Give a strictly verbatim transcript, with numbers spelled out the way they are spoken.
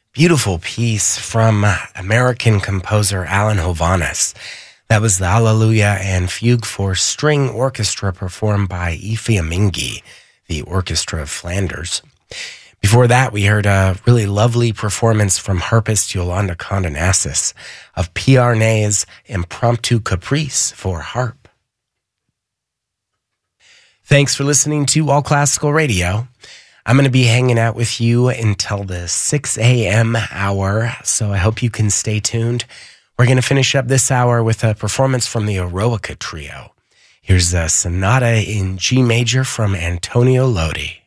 Beautiful piece from American composer Alan Hovhaness. That was the Alleluia and Fugue for String Orchestra performed by Aoife Amingi, the Orchestra of Flanders. Before that, we heard a really lovely performance from harpist Yolanda Condonassis of Pierre Ney's Impromptu Caprice for harp. Thanks for listening to All Classical Radio. I'm going to be hanging out with you until the six a.m. hour, so I hope you can stay tuned. We're going to finish up this hour with a performance from the Eroica Trio. Here's a sonata in G major from Antonio Lodi.